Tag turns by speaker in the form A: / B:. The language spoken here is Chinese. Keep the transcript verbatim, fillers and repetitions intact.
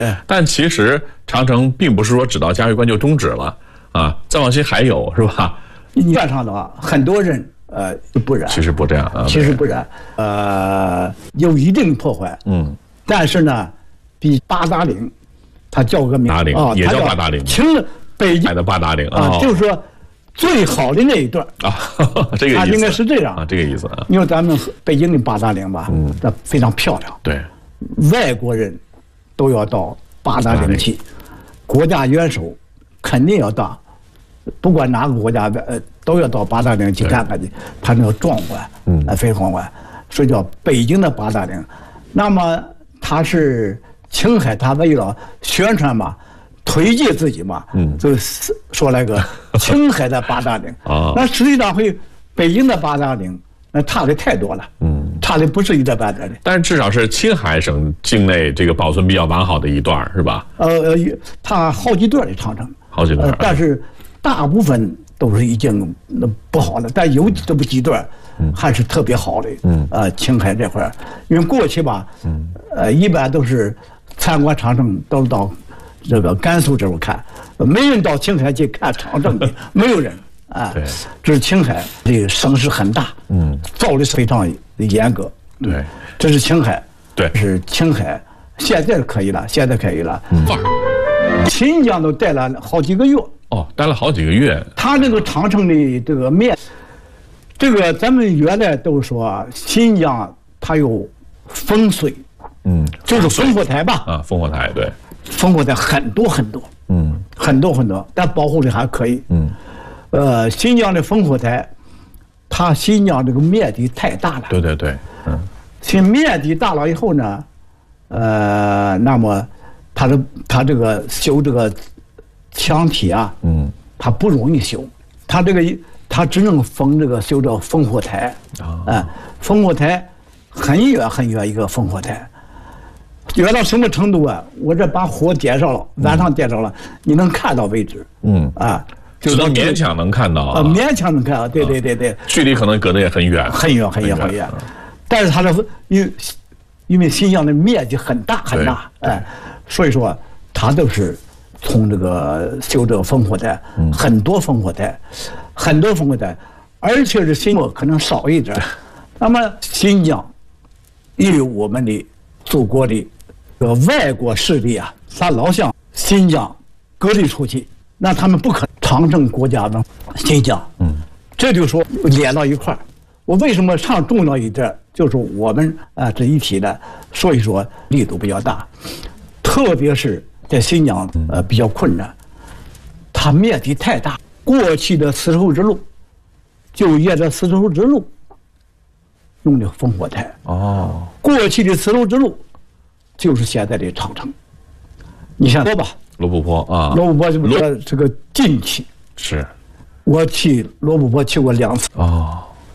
A: 但其实长城并不是说只到嘉峪关就终止了啊，再往西还有是吧？
B: 你看上的话，很多人呃不然，
A: 其实不这样啊，
B: 其实不然，呃有一定破坏，
A: 嗯，
B: 但是呢，比八达岭，它叫个名
A: 八达岭
B: 啊，
A: 也叫八达岭，
B: 清北京
A: 的八达岭
B: 啊，就是说最好的那一段
A: 啊，这个意思，
B: 它应该是这样
A: 啊，这个意思啊。
B: 因为咱们北京的八达岭吧，
A: 嗯，
B: 它非常漂亮，
A: 对，
B: 外国人都要到八达岭去，国家元首肯定要到。不管哪个国家的，呃，都要到八达岭去看看去，它那个壮观，嗯，呃，非常观，所以叫北京的八达岭。那么它是青海，它为了宣传嘛，推介自己嘛，嗯，就是说那个青海的八达岭啊。那实际上会北京的八达岭，那差的太多了，嗯，差的不是一点半点的。
A: 但是至少是青海省境内这个保存比较完好的一段，是吧？
B: 呃呃，它好几段的长城，
A: 好几段，
B: 呃，但是。大部分都是已经那不好了，但有这么几段还是特别好的。嗯，呃，青海这块，因为过去吧，嗯，呃，一般都是参观长城都到这个甘肃这边看，没人到青海去看长城的，没有人啊。对，这是青海，这个声势很大，嗯，造的非常严格。
A: 对，
B: 这是青海，
A: 对，
B: 是青海，现在可以了，现在可以了。嗯，新疆都待了好几个月。
A: 哦，待了好几个月。
B: 它这个长城的这个面，这个咱们原来都说新疆它有烽燧，嗯，就是烽火台吧？
A: 啊，烽火台对，
B: 烽火台很多很多，嗯，很多很多，但保护的还可以，嗯，呃，新疆的烽火台，它新疆这个面积太大了，
A: 对对对，嗯，
B: 新面积大了以后呢，呃，那么它的它这个修这个。墙体啊，嗯，它不容易修，它这个它只能封这个修这烽火台啊，哎，烽火台很远很远一个烽火台，远到什么程度啊？我这把火点上了，晚上点上了，你能看到为止，嗯啊，
A: 就能勉强能看到
B: 啊，勉强能看到，对对对对，
A: 距离可能隔得也很远，
B: 很远很远很远，但是它的因为因为新疆的面积很大很大，哎，所以说它都是。从这个修这个烽火台，很多烽火台，很多烽火台，而且是新疆可能少一点。那么新疆，因为我们的祖国的这个外国势力啊，他老想新疆隔离出去，那他们不可能长城国家的新疆。嗯，这就说连到一块儿。我为什么上重要一点？就是我们啊这一体的，所以说力度比较大，特别是。在新疆，呃，比较困难，它面积太大。过去的丝绸之路，就沿着丝绸之路用的烽火台。哦，过去的丝绸之路，就是现在的长城。你像说吧，
A: 罗布泊啊，
B: 罗布泊这个这个禁区
A: 是，
B: 我去罗布泊去过两次。哦。